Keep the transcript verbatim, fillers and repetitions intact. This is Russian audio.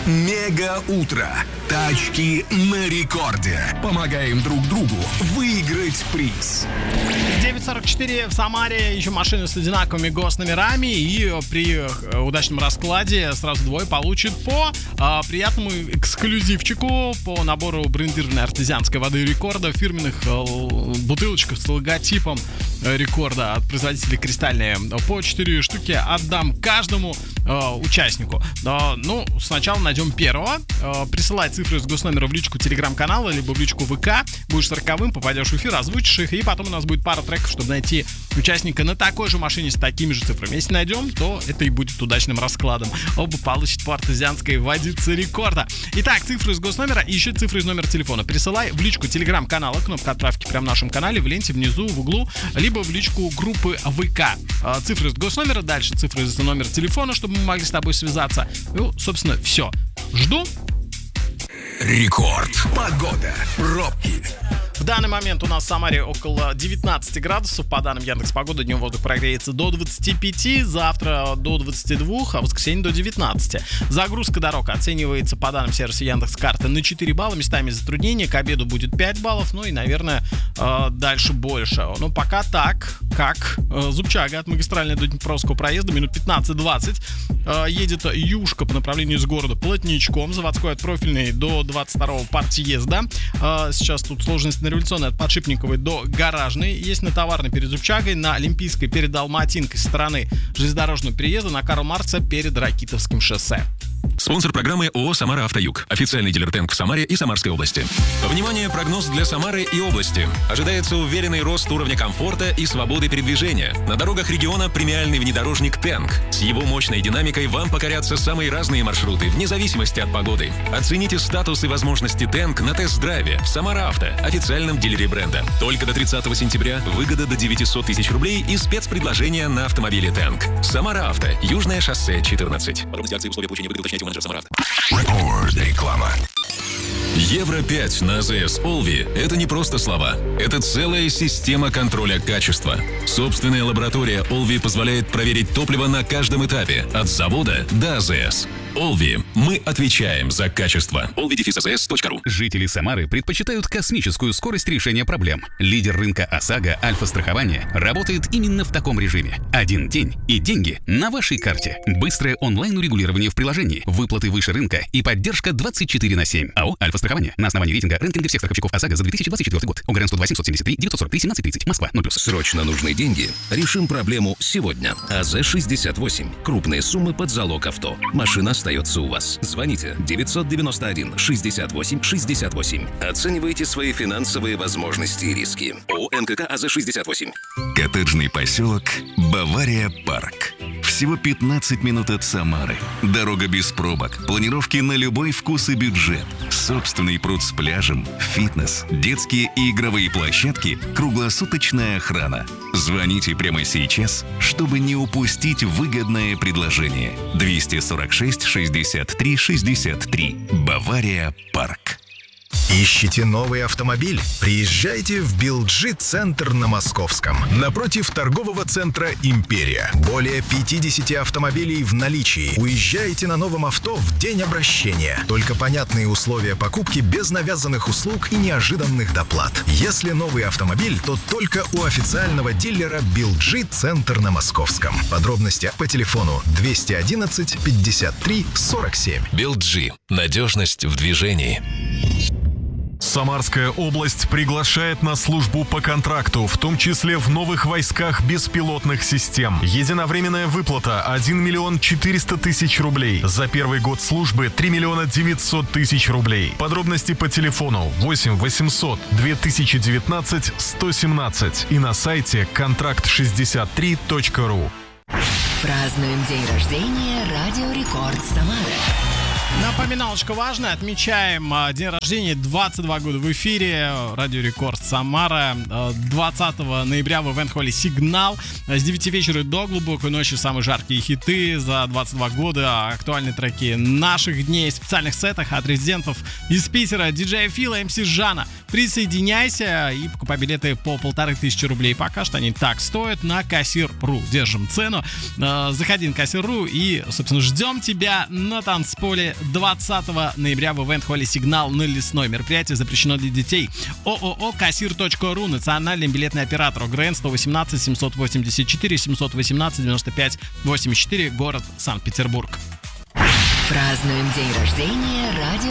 Мега утро. Тачки на рекорде. Помогаем друг другу выиграть приз. девять сорок четыре в Самаре. Еще машины с одинаковыми госномерами. И при удачном раскладе сразу двое получат по а, приятному эксклюзивчику, по набору брендированной артезианской воды рекорда, фирменных а, бутылочках с логотипом рекорда от производителя Кристальные. По четыре штуки отдам каждому а, участнику. А, ну, сначала найдем первого. А, присылай цифры с госномера в личку телеграм-канала, либо в личку ВК. Будешь сороковым, попадешь в эфир, озвучишь их, и потом у нас будет пара треков, чтобы найти участника на такой же машине с такими же цифрами. Если найдем, то это и будет удачным раскладом. Оба получат по артезианской водице рекорда. Итак, цифры из госномера и еще цифры из номера телефона. Присылай в личку телеграм-канала, кнопка отправки прямо в нашем канале, в ленте внизу, в углу, либо в личку группы ВК. Цифры из госномера, дальше цифры из номера телефона, чтобы мы могли с тобой связаться. Ну, собственно, все. Жду. Рекорд. Погода. Пробки. В данный момент у нас в Самаре около девятнадцать градусов. По данным Яндекс.Погоды, днем воздух прогреется до двадцати пяти, завтра до двадцати двух, а в воскресенье до девятнадцати. Загрузка дорог оценивается по данным сервиса Яндекс.Карты на четыре балла. Местами затруднения. К обеду будет пять баллов. Ну и, наверное, дальше больше. Но пока так, как Зубчага от магистральной до Днепровского проезда минут пятнадцать-двадцать. Едет юшка по направлению из города плотничком. Заводской от Профильной до двадцать второго партъезда. Сейчас тут сложность на Революционной от Подшипниковой до Гаражной. Есть на Товарной перед Зубчагой, на Олимпийской перед Алматинкой со стороны железнодорожного переезда, на Карла Маркса перед Ракитовским шоссе. Спонсор программы ООО «Самара Автоюг». Официальный дилер ТЭНК в Самаре и Самарской области. Внимание, прогноз для Самары и области. Ожидается уверенный рост уровня комфорта и свободы передвижения. На дорогах региона премиальный внедорожник ТЭНК. С его мощной динамикой вам покорятся самые разные маршруты, вне зависимости от погоды. Оцените статус и возможности ТЭНК на тест-драйве в Самара Авто, официальном дилере бренда. Только до тридцатого сентября выгода до девятисот тысяч рублей и спецпредложения на автомобиле ТЭНК. Самара Авто, Южное шоссе четырнадцать. Подробности акции и условия получения выгоды уточняйте у менеджера Самара Авто. Рекорд. Реклама. Евро пять на АЗС Олви – это не просто слова. Это целая система контроля качества. Собственная лаборатория Олви позволяет проверить топливо на каждом этапе, от завода до АЗС. Олви. Мы отвечаем за качество. олви дефис а зэ эс точка ру. Жители Самары предпочитают космическую скорость решения проблем. Лидер рынка ОСАГО «Альфа-страхование» работает именно в таком режиме. Один день и деньги на вашей карте. Быстрое онлайн-урегулирование в приложении, выплаты выше рынка и поддержка двадцать четыре на семь. АО «Альфа-страхование». На основании рейтинга рейтинга всех страховщиков ОСАГО за две тысячи двадцать четвёртый год. ОГРН сто два семьсот семьдесят три девятьсот сорок три семнадцать тридцать. Москва. ноль плюс. Срочно нужны деньги? Решим проблему сегодня. а зэ шестьдесят восемь. Крупные суммы под залог авто. Машина остается у вас. Звоните девятьсот девяносто один шестьдесят восемь шестьдесят восемь. Оценивайте свои финансовые возможности и риски. ООО эн ка ка а зэ шестьдесят восемь. Коттеджный поселок Бавария Парк. Всего пятнадцать минут от Самары. Дорога без пробок, планировки на любой вкус и бюджет. Собственный пруд с пляжем, фитнес, детские и игровые площадки, круглосуточная охрана. Звоните прямо сейчас, чтобы не упустить выгодное предложение. двести сорок шесть шестьдесят три шестьдесят три. Бавария Парк. Ищете новый автомобиль? Приезжайте в Билджи-центр на Московском. Напротив торгового центра «Империя». Более пятьдесят автомобилей в наличии. Уезжайте на новом авто в день обращения. Только понятные условия покупки без навязанных услуг и неожиданных доплат. Если новый автомобиль, то только у официального дилера Билджи-центр на Московском. Подробности по телефону двести одиннадцать пятьдесят три сорок семь. Билджи. Надежность в движении. Самарская область приглашает на службу по контракту, в том числе в новых войсках беспилотных систем. Единовременная выплата один миллион четыреста тысяч рублей. За первый год службы три миллиона девятьсот тысяч рублей. Подробности по телефону восемь восемьсот две тысячи девятнадцать сто семнадцать и на сайте контракт шестьдесят три точка ру. Празднуем день рождения Радио Рекорд Самара. Напоминалочка важная. Отмечаем э, день рождения, двадцать два года в эфире. Радио Рекорд Самара. Э, двадцатого ноября в ивент-холле «Сигнал». С девяти вечера до глубокой ночи самые жаркие хиты за двадцать два года. Актуальные треки наших дней. В специальных сетах от резидентов из Питера. Диджея Фила, эм си Жана. Присоединяйся и покупай билеты по полторы тысячи рублей. Пока что они так стоят на кассир точка ру. Держим цену. Э, заходи на кассир точка ру и, собственно, ждем тебя на танцполе двадцатого ноября в ивент-холле «Сигнал» на Лесной. Мероприятие запрещено для детей. ООО «Кассир точка ру», национальный билетный оператор, ОГРН сто восемнадцать семьсот восемьдесят четыре семьсот восемнадцать девяносто пять восемьдесят четыре, город Санкт-Петербург. Празднуем день рождения радио